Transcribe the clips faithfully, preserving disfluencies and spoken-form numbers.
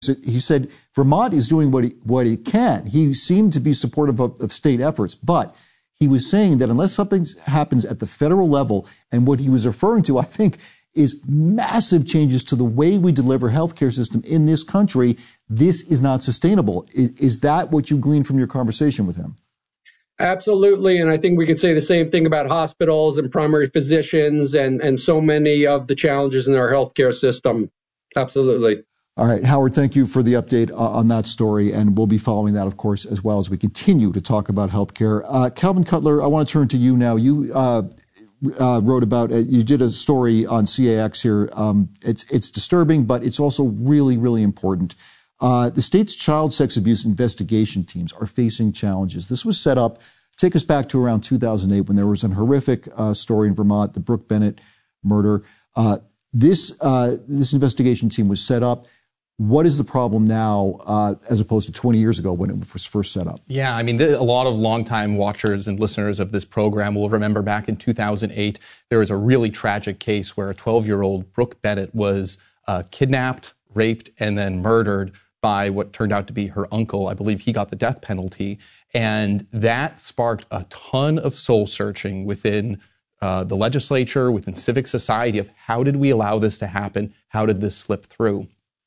He said Vermont is doing what he, what he can. He seemed to be supportive of, of state efforts, but he was saying that unless something happens at the federal level, and what he was referring to, I think, is massive changes to the way we deliver healthcare system in this country, this is not sustainable. Is, is that what you gleaned from your conversation with him? Absolutely. And I think we could say the same thing about hospitals and primary physicians and, and so many of the challenges in our healthcare system. Absolutely. All right, Howard, thank you for the update uh, on that story, and we'll be following that, of course, as well as we continue to talk about healthcare. Uh, Calvin Cutler, I want to turn to you now. You uh, uh, wrote about, uh, you did a story on C A X here. Um, it's it's disturbing, but it's also really, really important. Uh, the state's child sex abuse investigation teams are facing challenges. This was set up, take us back to around two thousand eight when there was a horrific uh, story in Vermont, the Brooke Bennett murder. Uh, this uh, this investigation team was set up. What is the problem now uh, as opposed to twenty years ago when it was first set up? Yeah, I mean, th- a lot of longtime watchers and listeners of this program will remember back in two thousand eight, there was a really tragic case where a twelve-year-old Brooke Bennett was uh, kidnapped, raped, and then murdered by what turned out to be her uncle. I believe he got the death penalty. And that sparked a ton of soul searching within uh, the legislature, within civic society of how did we allow this to happen? How did this slip through?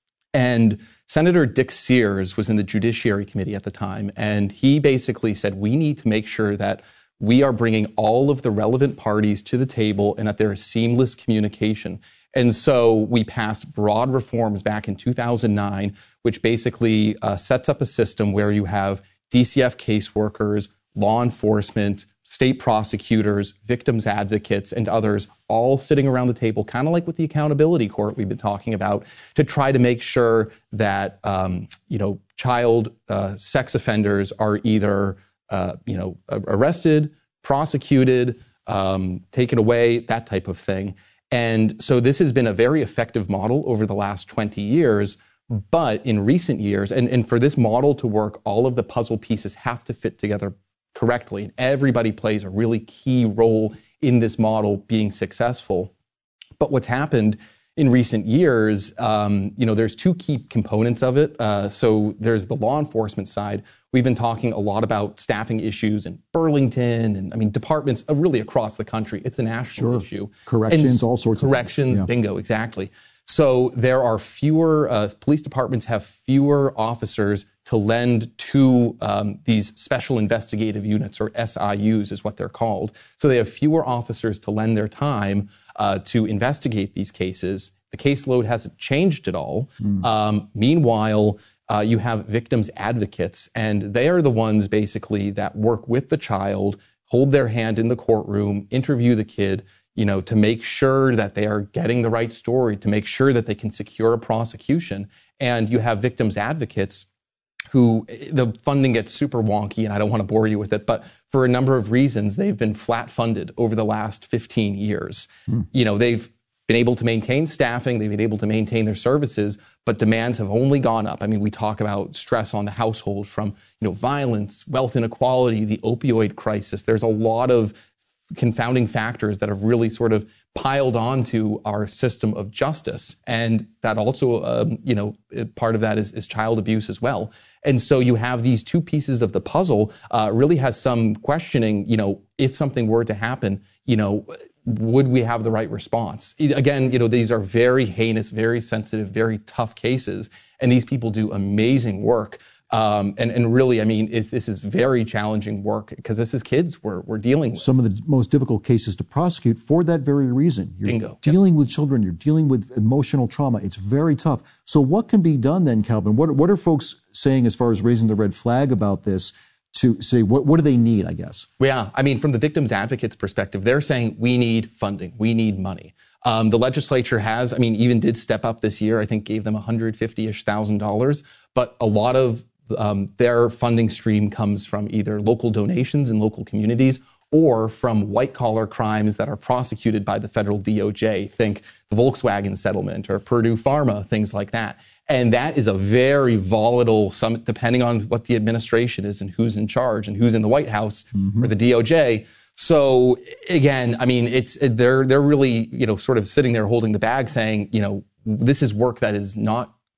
And Senator Dick Sears was in the Judiciary Committee at the time, and he basically said, we need to make sure that we are bringing all of the relevant parties to the table and that there is seamless communication. And so we passed broad reforms back in two thousand nine, which basically uh, sets up a system where you have D C F caseworkers, law enforcement, state prosecutors, victims advocates, and others all sitting around the table, kind of like with the accountability court we've been talking about, to try to make sure that, um, you know, child uh, sex offenders are either, uh, you know, arrested, prosecuted, um, taken away, that type of thing. And so this has been a very effective model over the last twenty years. But in recent years, and, and for this model to work, all of the puzzle pieces have to fit together correctly. And everybody plays a really key role in this model being successful. But what's happened in recent years, um, you know, there's two key components of it. Uh, so there's the law enforcement side. We've been talking a lot about staffing issues in Burlington and, I mean, departments really across the country. It's a national sure. issue. Corrections, and all sorts corrections, of Corrections, yeah. bingo, exactly. So there are fewer, uh, police departments have fewer officers to lend to um, these special investigative units, or S I Us is what they're called. So they have fewer officers to lend their time uh, to investigate these cases. The caseload hasn't changed at all. Mm. Um, meanwhile, uh, you have victims advocates, and they are the ones basically that work with the child, hold their hand in the courtroom, interview the kid, you know, to make sure that they are getting the right story, to make sure that they can secure a prosecution. And you have victims advocates who the funding gets super wonky, and I don't want to bore you with it, but for a number of reasons, they've been flat funded over the last fifteen years. Mm. You know, they've been able to maintain staffing, they've been able to maintain their services, but demands have only gone up. I mean, we talk about stress on the household from, you know, violence, wealth inequality, the opioid crisis. There's a lot of confounding factors that have really sort of piled onto our system of justice. And that also, um, you know, part of that is, is child abuse as well. And so you have these two pieces of the puzzle, uh, really has some questioning, you know, if something were to happen, you know, would we have the right response? Again, you know, these are very heinous, very sensitive, very tough cases. And these people do amazing work. Um, and, and really, I mean, it, this is very challenging work because this is kids we're, we're dealing with. Some of the most difficult cases to prosecute for that very reason. You're Bingo. dealing yep. with children. You're dealing with emotional trauma. It's very tough. So what can be done then, Calvin? What, what are folks saying as far as raising the red flag about this to say, what, what do they need, I guess? Yeah, I mean, from the victims advocates perspective, they're saying we need funding. We need money. Um, the legislature has, I mean, even did step up this year. I think gave them one hundred fifty-ish thousand dollars. But a lot of Um, their funding stream comes from either local donations in local communities or from white-collar crimes that are prosecuted by the federal D O J. Think the Volkswagen settlement or Purdue Pharma, things like that. And that is a very volatile summit, depending on what the administration is and who's in charge and who's in the White House mm-hmm. or the D O J. So again, I mean, it's they're they're really, you know, sort of sitting there holding the bag saying, you know, this is work that is not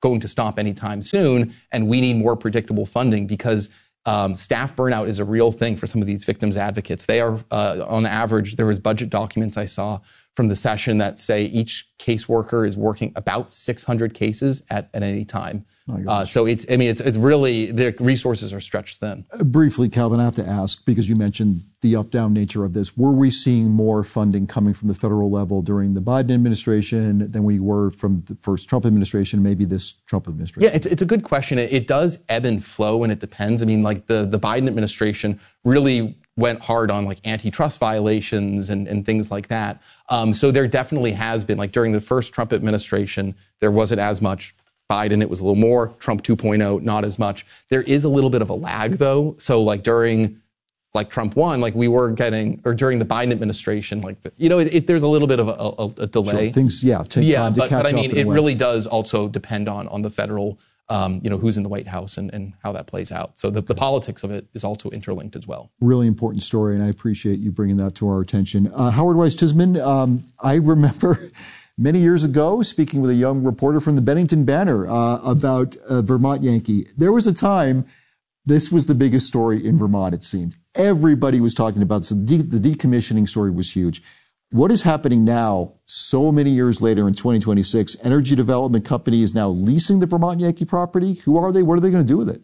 going to stop anytime soon, and we need more predictable funding because um, staff burnout is a real thing for some of these victims advocates. They are, uh, on average, there was budget documents I saw from the session that say each caseworker is working about six hundred cases at, at any time. Oh uh, so it's, I mean, it's, it's really, the resources are stretched thin. Uh, briefly, Calvin, I have to ask, because you mentioned the up-down nature of this, were we seeing more funding coming from the federal level during the Biden administration than we were from the first Trump administration, maybe this Trump administration? Yeah, it's, it's a good question. It, it does ebb and flow, and it depends. I mean, like the, the Biden administration really went hard on like antitrust violations and, and things like that. Um, so there definitely has been, like during the first Trump administration, there wasn't as much. Biden, it was a little more. Trump two point oh, not as much. There is a little bit of a lag, though. So, like during, like Trump one, like we were getting, or during the Biden administration, like the, you know, it, it, there's a little bit of a, a, a delay. Sure. Things, yeah, take yeah, time but, to catch but I mean, up it really does also depend on on the federal, um, you know, who's in the White House and, and how that plays out. So the, the politics of it is also interlinked as well. Really important story, and I appreciate you bringing that to our attention. Uh, Howard Weiss Tisman, um, I remember. Many years ago, speaking with a young reporter from the Bennington Banner uh, about uh, Vermont Yankee, there was a time this was the biggest story in Vermont, it seemed. Everybody was talking about this. The, de- the decommissioning story was huge. What is happening now, so many years later in twenty twenty-six, Energy Development Company is now leasing the Vermont Yankee property. Who are they? What are they going to do with it?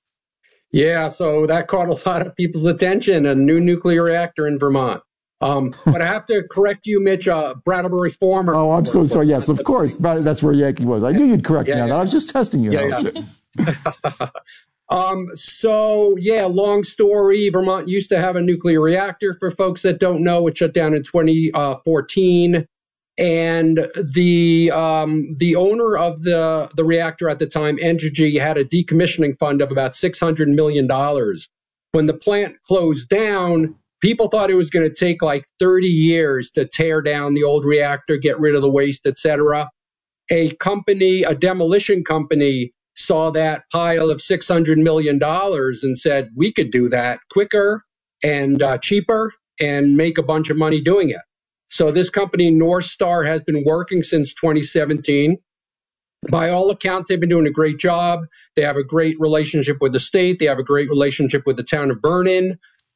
Yeah, so that caught a lot of people's attention, a new nuclear reactor in Vermont. Um, but I have to correct you, Mitch, uh, Brattleboro former. Oh, I'm so sorry. Yes, of course. That's where Yankee was. I knew you'd correct yeah, me on yeah. that. I was just testing you. Yeah, yeah. um, so, yeah, long story. Vermont used to have a nuclear reactor. For folks that don't know, it shut down in twenty fourteen. And the um, the owner of the, the reactor at the time, Entergy, had a decommissioning fund of about six hundred million dollars. When the plant closed down, people thought it was going to take like thirty years to tear down the old reactor, get rid of the waste, et cetera. A company, a demolition company, saw that pile of six hundred million dollars and said, we could do that quicker and uh, cheaper and make a bunch of money doing it. So this company, North Star, has been working since twenty seventeen. By all accounts, they've been doing a great job. They have a great relationship with the state. They have a great relationship with the town of Vernon.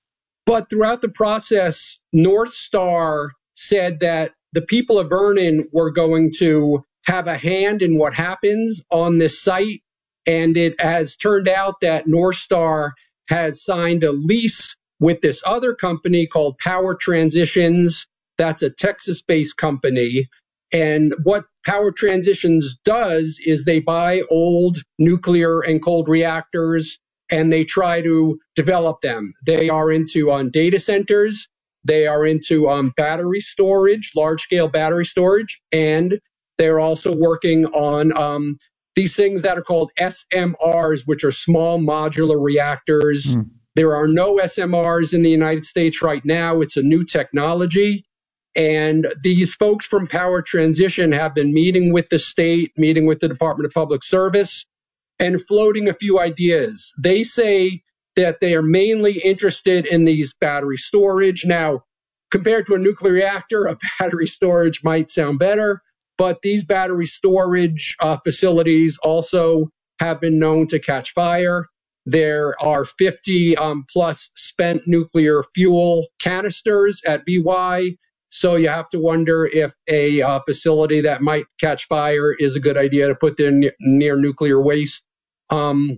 But throughout the process, North Star said that the people of Vernon were going to have a hand in what happens on this site. And it has turned out that North Star has signed a lease with this other company called Power Transitions. That's a Texas-based company. And what Power Transitions does is they buy old nuclear and cold reactors and they try to develop them. They are into um, data centers. They are into um, battery storage, large-scale battery storage, and they're also working on um, these things that are called S M Rs, which are small modular reactors. Mm. There are no S M Rs in the United States right now. It's a new technology. And these folks from Power Transition have been meeting with the state, meeting with the Department of Public Service, and floating a few ideas. They say that they are mainly interested in these battery storage. Now, compared to a nuclear reactor, a battery storage might sound better, but these battery storage uh, facilities also have been known to catch fire. There are fifty um, plus spent nuclear fuel canisters at B Y. So you have to wonder if a uh, facility that might catch fire is a good idea to put there near, near nuclear waste. Um,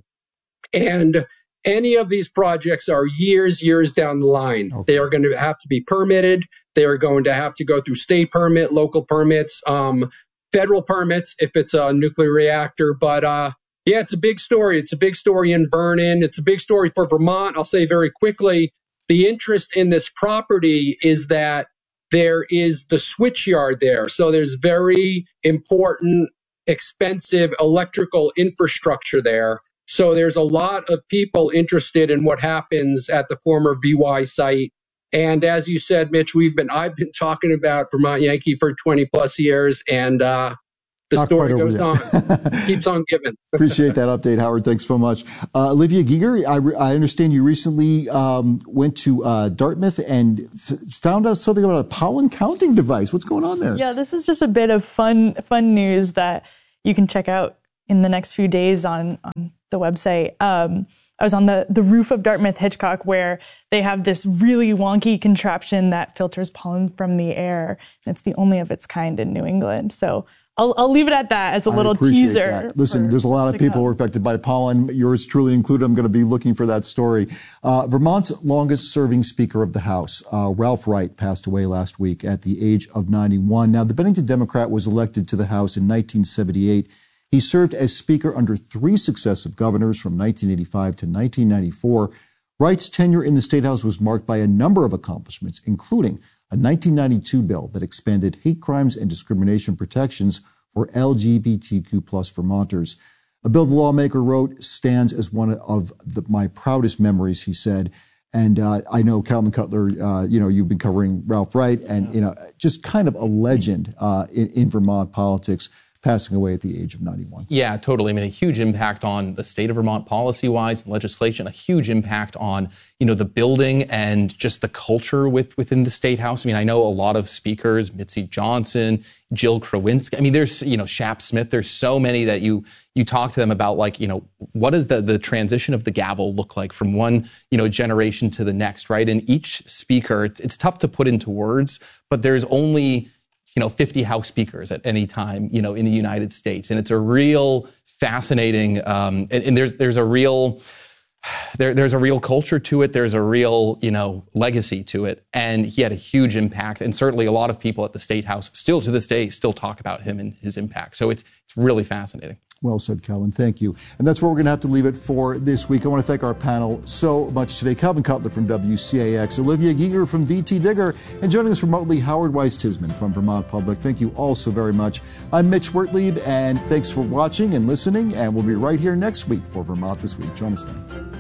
and any of these projects are years, years down the line. Okay. They are going to have to be permitted. They are going to have to go through state permit, local permits, um, federal permits if it's a nuclear reactor. But uh, yeah, it's a big story. It's a big story in Vernon. It's a big story for Vermont. I'll say very quickly, the interest in this property is that there is the switch yard there. So there's very important, expensive electrical infrastructure there. So there's a lot of people interested in what happens at the former V Y site. And as you said, Mitch, we've been I've been talking about Vermont Yankee for twenty plus years, and uh, the Not story goes on, keeps on giving. Appreciate that update, Howard. Thanks so much. Uh, Olivia Giger, I, re- I understand you recently um, went to uh, Dartmouth and f- found out something about a pollen counting device. What's going on there? Yeah, this is just a bit of fun, fun news that you can check out in the next few days on, on the website. Um, I was on the, the roof of Dartmouth Hitchcock, where they have this really wonky contraption that filters pollen from the air. And it's the only of its kind in New England. So I'll, I'll leave it at that as a little teaser. That. Listen, there's a lot of people who are affected by pollen, yours truly included. I'm going to be looking for that story. Uh, Vermont's longest serving Speaker of the House, uh, Ralph Wright, passed away last week at the age of ninety-one. Now, the Bennington Democrat was elected to the House in nineteen seventy-eight. He served as Speaker under three successive governors from nineteen eighty-five to nineteen ninety-four. Wright's tenure in the State House was marked by a number of accomplishments, including a nineteen ninety-two bill that expanded hate crimes and discrimination protections for L G B T Q plus Vermonters. A bill the lawmaker wrote stands as one of the, my proudest memories, he said. And uh, I know, Calvin Cutler, uh, you know, you've been covering Ralph Wright, and, you know, just kind of a legend uh, in, in Vermont politics, passing away at the age of ninety-one. Yeah, totally. I mean, a huge impact on the state of Vermont policy-wise, legislation, a huge impact on, you know, the building and just the culture with, within the State House. I mean, I know a lot of speakers, Mitzi Johnson, Jill Krawinski. I mean, there's, you know, Shap Smith. There's so many that you you talk to them about, like, you know, what does the, the transition of the gavel look like from one, you know, generation to the next, right? And each speaker, it's, it's tough to put into words, but there's only, you know, fifty House speakers at any time, you know, in the United States. And it's a real fascinating, um, and, and there's, there's a real, there, there's a real culture to it. There's a real, you know, legacy to it. And he had a huge impact. And certainly a lot of people at the State House still to this day still talk about him and his impact. So it's, it's really fascinating. Well said, Calvin. Thank you. And that's where we're going to have to leave it for this week. I want to thank our panel so much today. Calvin Cutler from W C A X, Olivia Giger from V T Digger, and joining us remotely, Howard Weiss-Tisman from Vermont Public. Thank you all so very much. I'm Mitch Wertlieb, and thanks for watching and listening, and we'll be right here next week for Vermont This Week. Join us then.